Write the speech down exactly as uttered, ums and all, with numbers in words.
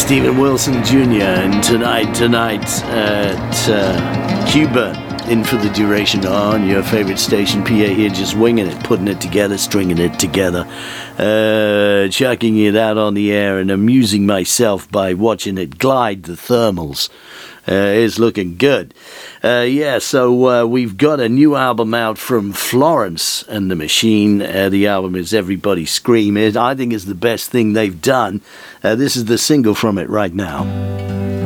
Steven Wilson Junior And tonight, tonight at uh, Cuba, in for the duration on your favorite station. P A here, just winging it, putting it together, stringing it together, uh, chucking it out on the air and amusing myself by watching it glide the thermals. Uh, it's looking good. Uh, yeah, so uh, we've got a new album out from Florence and the Machine. Uh, the album is Everybody Scream. It, I think, is the best thing they've done. Uh, this is the single from it right now.